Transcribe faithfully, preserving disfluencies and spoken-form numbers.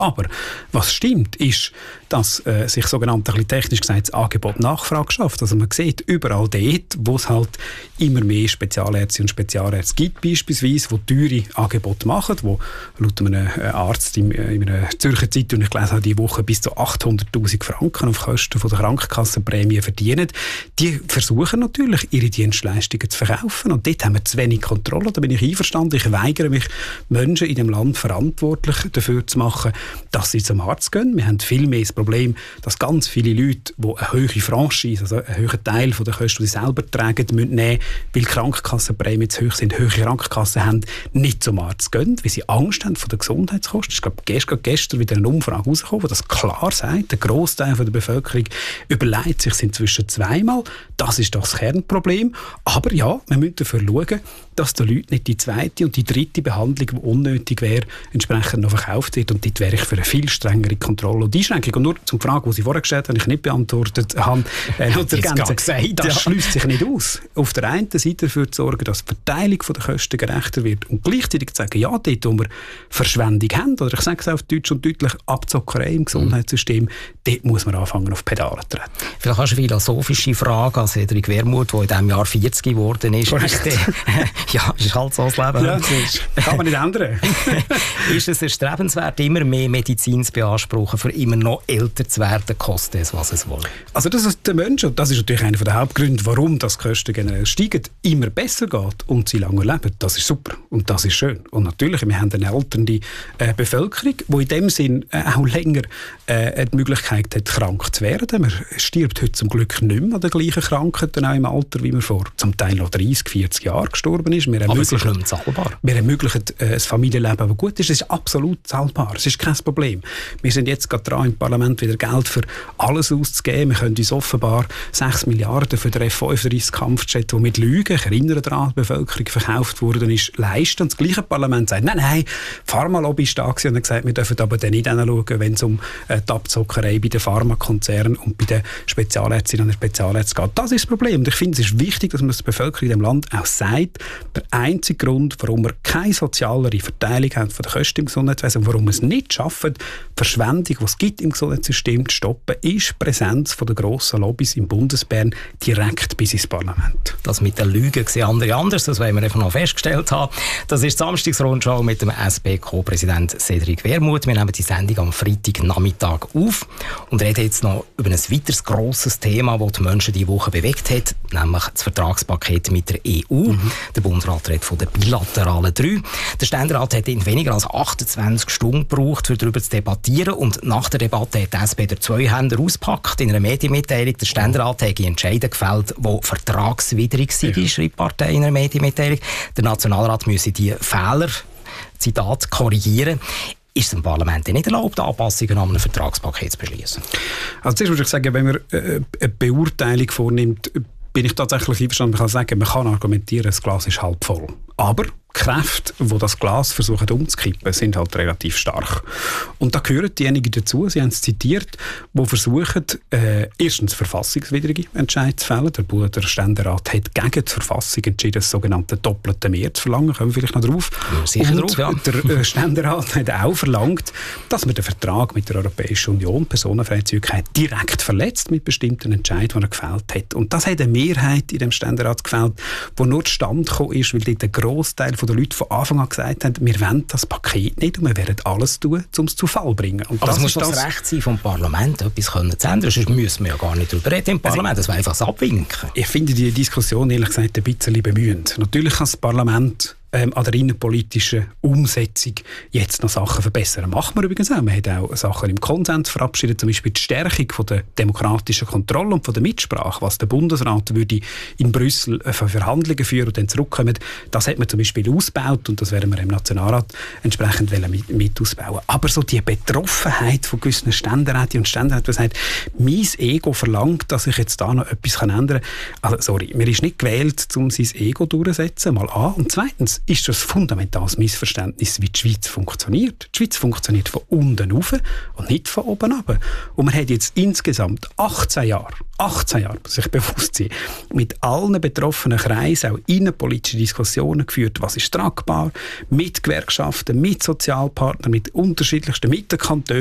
Aber was stimmt, ist, dass äh, sich sogenannt, ein technisch gesagt, das Angebot-Nachfrage schafft. Also man sieht überall dort, wo es halt immer mehr Spezialärzte und Spezialärzte gibt, beispielsweise, die teure Angebote machen, wo laut einem Arzt in, in einer Zürcher Zeitung, ich gelesen habe, die Woche bis zu achthunderttausend Franken auf Kosten von der Krankenkassenprämie verdienen. Die versuchen natürlich, ihre Dienstleistungen zu verkaufen. Und dort haben wir zu wenig Kontrolle. Da bin ich einverstanden. Ich weigere mich, Menschen in dem Land verantwortlich dafür zu machen, dass sie zum Arzt gehen. Wir haben viel mehr das Problem, dass ganz viele Leute, die eine hohe Franchise, also einen hohen Teil der Kosten, die sie selber tragen, müssen nehmen, weil die Krankenkassenprämien zu hoch sind, hohe Krankenkassen haben, nicht zum Arzt gehen, weil sie Angst haben vor den Gesundheitskosten. Ich glaube, gestern, gestern wieder eine Umfrage rausgekommen, die das klar sagt. Der Grossteil der Bevölkerung überlegt sich inzwischen zweimal. Das ist das Kernproblem. Aber ja, wir müssen dafür schauen, dass den Leuten nicht die zweite und die dritte Behandlung, die unnötig wäre, entsprechend noch verkauft wird. Und dort wäre ich für eine viel strengere Kontrolle und Einschränkung. Und nur zum Frage, die Sie vorher gestellt haben, ich nicht beantwortet habe, äh, noch zu ergänzen, das ja. schließt sich nicht aus. Auf der einen Seite dafür zu sorgen, dass die Verteilung der Kosten gerechter wird und gleichzeitig zu sagen, ja, dort, wo wir Verschwendung haben, oder ich sage es auf Deutsch und deutlich, Abzockerei im Gesundheitssystem, mhm. dort muss man anfangen, auf Pedale zu treten. Vielleicht hast du eine philosophische Frage an Cedric Wermuth, der in diesem Jahr vierzig geworden ist. ist der, ja, ist halt so das Leben. Ja, das ist, kann man nicht ändern. Ist es erstrebenswert, immer mehr Medizin zu beanspruchen, für immer noch älter zu werden, kostet es, was es will? Also, dass es den Menschen, und das ist natürlich einer der Hauptgründe, warum das die Kosten generell steigen, immer besser geht und sie länger leben, das ist super und das ist schön. Und natürlich, wir haben eine alternde äh, Bevölkerung, die in dem Sinn äh, auch länger äh, die Möglichkeit hat, krank zu werden. Man stirbt heute zum Glück nicht mehr an den gleichen Krankheiten, auch im Alter, wie man vor zum Teil noch dreißig, vierzig Jahren gestorben ist. Wir Aber es ist nicht mehr zahlbar. Wir ermöglichen äh, ein Familienleben, das gut ist. Es ist absolut zahlbar. Es ist kein Problem. Wir sind jetzt gerade dran, im Parlament wieder Geld für alles auszugeben. Wir können uns offenbar sechs Milliarden für den F fünfunddreißig Kampfjet, der mit Lügen, ich erinnere daran, die Bevölkerung verkauft worden ist, leisten. Und das gleiche Parlament sagt, nein, nein, die Pharmalobby ist da gewesen und hat gesagt, wir dürfen aber dann nicht hinschauen, wenn es um äh, die Abzockerei bei den Pharmakonzernen und bei den Spezialärztinnen und Spezialärzten geht. Das ist das Problem. Und ich finde, es ist wichtig, dass man der Bevölkerung in diesem Land auch sagt, der einzige Grund, warum wir keine sozialere Verteilung haben von den Kosten im Gesundheitswesen und warum wir es nicht schaffen, die Verschwendung, die es gibt im Gesundheitssystem zu stoppen, ist die Präsenz von der grossen Lobbys im Bundesbern direkt bis ins Parlament. Das mit den Lügen sehen andere anders, das wollen wir einfach noch festgestellt haben. Das ist die Samstagsrundschau mit dem S P-Co-Präsident Cedric Wermuth. Wir nehmen die Sendung am Freitagnachmittag auf und reden jetzt noch über ein weiteres grosses Thema, das die Menschen diese Woche bewegt hat, nämlich das Vertragspaket mit der E U. Mhm. Der Bundesrat redet von den bilateralen drei. Der Ständerat hat in weniger als achtundzwanzig Stunden gebraucht, um darüber zu debattieren. Und nach der Debatte hat die S P der zwei Hände ausgepackt in einer Medienmitteilung. Der Ständerat hat Entscheidungen gefällt, die vertragswidrig sind, ja. schreibt die Partei in einer Medienmitteilung. Der Nationalrat müsse die Fehler, Zitat, korrigieren. Ist es dem Parlament nicht erlaubt, Anpassungen an einem Vertragspaket zu beschließen? Also zuerst würde ich sagen, wenn man äh, eine Beurteilung vornimmt, bin ich tatsächlich einverstanden. Man kann sagen, man kann argumentieren, das Glas ist halb voll. Aber die Kräfte, die das Glas versuchen umzukippen, sind halt relativ stark. Und da gehören diejenigen dazu, Sie haben es zitiert, die versuchen, äh, erstens verfassungswidrige Entscheidungen zu fällen. Der Bundesrat Ständerat hat gegen die Verfassung entschieden, das sogenannte doppelte Mehr zu verlangen. Kommen wir vielleicht noch drauf. Ja, sicher Und drauf, ja. der äh, Ständerat hat auch verlangt, dass man den Vertrag mit der Europäischen Union, Personenfreizügigkeit, direkt verletzt mit bestimmten Entscheidungen, die er gefällt hat. Und das hat eine Mehrheit in dem Ständerat gefällt, die nur zustande gekommen ist, weil dort der Großteil von den Leuten von Anfang an gesagt haben, wir wollen das Paket nicht und wir werden alles tun, um es zu Fall zu bringen. Und aber das es muss ist das Recht sein vom Parlament, etwas können zu ändern. Sonst müssen wir ja gar nicht darüber reden im Parlament. Das wäre einfach das Abwinken. Ich finde die Diskussion ehrlich gesagt ein bisschen bemühend. Natürlich kann das Parlament Ähm, an der innenpolitischen Umsetzung jetzt noch Sachen verbessern. Macht man übrigens auch. Man hat auch Sachen im Konsens verabschiedet, zum Beispiel die Stärkung von der demokratischen Kontrolle und von der Mitsprache, was der Bundesrat würde in Brüssel für Verhandlungen führen und dann zurückkommen. Das hat man zum Beispiel ausgebaut und das werden wir im Nationalrat entsprechend mit, mit ausbauen. Aber so die Betroffenheit von gewissen Ständeräten und Ständeräten, die sagen, mein Ego verlangt, dass ich jetzt da noch etwas ändern kann. Also sorry, mir ist nicht gewählt, um sein Ego durchzusetzen, mal an. Und zweitens, ist das ein fundamentales Missverständnis, wie die Schweiz funktioniert. Die Schweiz funktioniert von unten rauf und nicht von oben runter. Und man hat jetzt insgesamt achtzehn Jahre, achtzehn Jahre, muss ich bewusst sein, mit allen betroffenen Kreisen auch innenpolitische Diskussionen geführt, was ist tragbar, mit Gewerkschaften, mit Sozialpartnern, mit unterschiedlichsten, mit den Kantonen,